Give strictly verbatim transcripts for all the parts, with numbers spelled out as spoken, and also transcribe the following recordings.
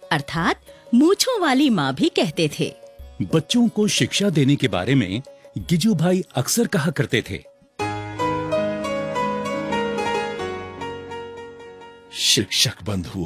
अर्थात मूंछों वाली माँ भी कहते थे। बच्चों को शिक्षा देने के बारे में गिजू भाई अक्सर कहा करते थे। शिक्षक बंधुओं,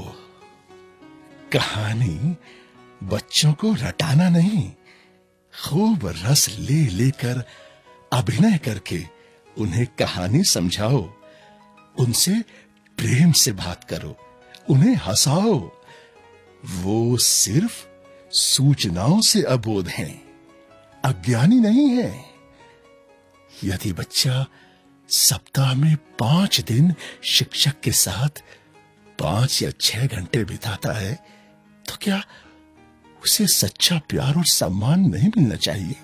कहानी बच्चों को रटाना नहीं, खूब रस ले लेकर अभिनय करके उन्हें कहानी समझाओ, उनसे प्रेम से बात करो, उन्हें हंसाओ। वो सिर्फ सूचनाओं से अबोध हैं, अज्ञानी नहीं है। यदि बच्चा सप्ताह में पांच दिन शिक्षक के साथ पांच या छह घंटे बिताता है, तो क्या उसे सच्चा प्यार और सम्मान नहीं मिलना चाहिए?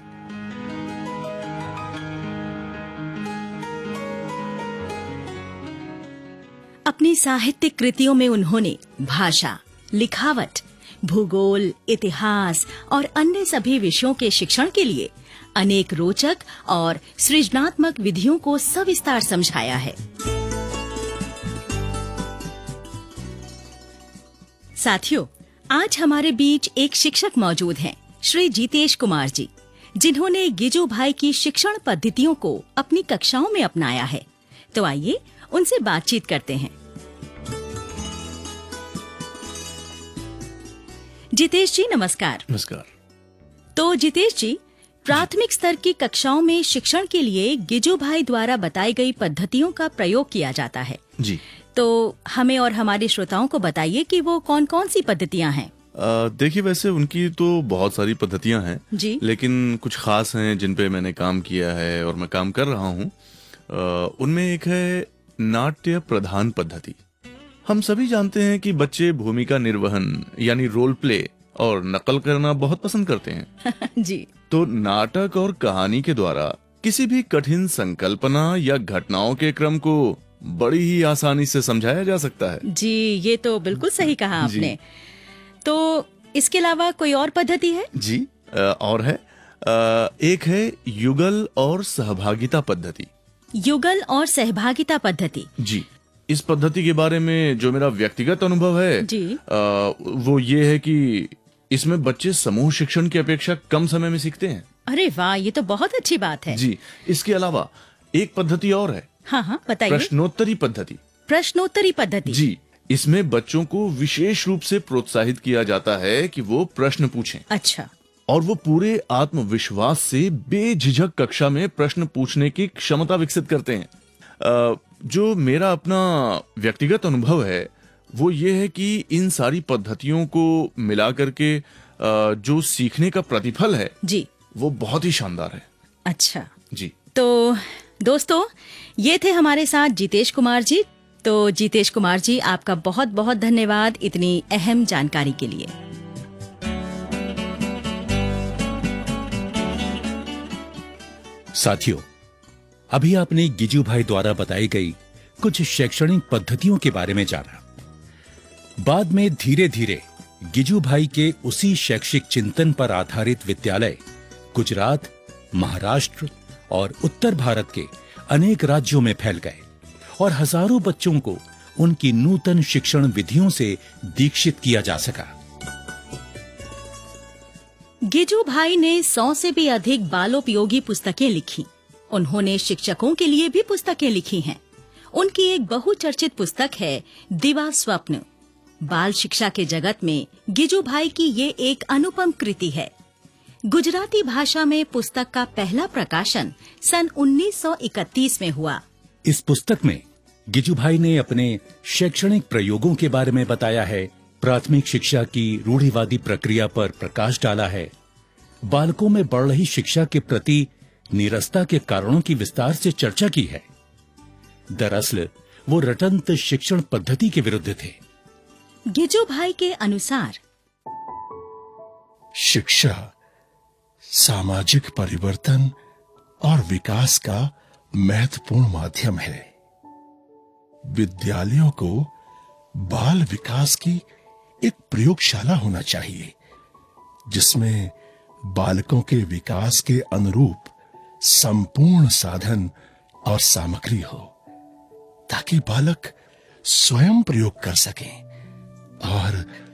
अपनी साहित्यिक कृतियों में उन्होंने भाषा, लिखावट, भूगोल, इतिहास और अन्य सभी विषयों के शिक्षण के लिए अनेक रोचक और सृजनात्मक विधियों को सविस्तार समझाया है। साथियों, आज हमारे बीच एक शिक्षक मौजूद हैं, श्री जितेश कुमार जी, जिन्होंने गिजू भाई की शिक्षण पद्धतियों को अपनी कक्षाओं में अपनाया है। तो आइए उनसे बातचीत करते हैं। जितेश जी नमस्कार। नमस्कार। तो जितेश जी, प्राथमिक स्तर की कक्षाओं में शिक्षण के लिए गिजू भाई द्वारा बताई गई पद्धतियों का प्रयोग किया जाता है जी। तो हमें और हमारे श्रोताओं को बताइए कि वो कौन कौन सी पद्धतियां हैं। देखिए, वैसे उनकी तो बहुत सारी पद्धतियां हैं जी, लेकिन कुछ खास हैं जिन पे मैंने काम किया है और मैं काम कर रहा हूँ। उनमें एक है नाट्य प्रधान पद्धति। हम सभी जानते हैं कि बच्चे भूमिका निर्वहन यानी रोल प्ले और नकल करना बहुत पसंद करते हैं जी। तो नाटक और कहानी के द्वारा किसी भी कठिन संकल्पना या घटनाओं के क्रम को बड़ी ही आसानी से समझाया जा सकता है। जी, ये तो बिल्कुल सही कहा आपने। तो इसके अलावा कोई और पद्धति है? जी, और है। एक है युगल और सहभागिता पद्धति। युगल और सहभागिता पद्धति जी। इस पद्धति के बारे में जो मेरा व्यक्तिगत अनुभव है जी, आ, वो ये है कि इसमें बच्चे समूह शिक्षण की अपेक्षा कम समय में सीखते हैं। अरे वाह, ये तो बहुत अच्छी बात है जी। इसके अलावा एक पद्धति और है। हाँ हाँ बताइए। प्रश्नोत्तरी पद्धति। प्रश्नोत्तरी पद्धति जी। इसमें बच्चों को विशेष रूप से प्रोत्साहित किया जाता है कि वो प्रश्न पूछें। अच्छा। और वो पूरे आत्मविश्वास से बेझिझक कक्षा में प्रश्न पूछने की क्षमता विकसित करते हैं। आ, जो मेरा अपना व्यक्तिगत अनुभव है वो ये है कि इन सारी पद्धतियों को मिला करके जो सीखने का प्रतिफल है जी, वो बहुत ही शानदार है। अच्छा जी। तो दोस्तों, ये थे हमारे साथ जितेश कुमार जी। तो जितेश कुमार जी, आपका बहुत बहुत धन्यवाद इतनी अहम जानकारी के लिए। साथियों, अभी आपने गिजू भाई द्वारा बताई गई कुछ शैक्षणिक पद्धतियों के बारे में जाना। बाद में धीरे धीरे गिजू भाई के उसी शैक्षिक चिंतन पर आधारित विद्यालय गुजरात, महाराष्ट्र और उत्तर भारत के अनेक राज्यों में फैल गए और हजारों बच्चों को उनकी नूतन शिक्षण विधियों से दीक्षित किया जा सका। गिजू भाई ने सौ से भी अधिक बालोपयोगी पुस्तकें लिखी। उन्होंने शिक्षकों के लिए भी पुस्तकें लिखी हैं। उनकी एक बहुचर्चित पुस्तक है दिवा स्वप्न। बाल शिक्षा के जगत में गिजू भाई की ये एक अनुपम कृति है। गुजराती भाषा में पुस्तक का पहला प्रकाशन सन उन्नीस सौ इकतीस में हुआ। इस पुस्तक में गिजू भाई ने अपने शैक्षणिक प्रयोगों के बारे में बताया है, प्राथमिक शिक्षा की रूढ़िवादी प्रक्रिया पर प्रकाश डाला है, बालकों में बढ़ रही शिक्षा के प्रति निरस्ता के कारणों की विस्तार से चर्चा की है। दरअसल वो रटंत शिक्षण पद्धति के विरुद्ध थे। गिजू भाई के अनुसार शिक्षा सामाजिक परिवर्तन और विकास का महत्वपूर्ण माध्यम है। विद्यालयों को बाल विकास की एक प्रयोगशाला होना चाहिए, जिसमें बालकों के विकास के अनुरूप संपूर्ण साधन और सामग्री हो, ताकि बालक स्वयं प्रयोग कर सकें और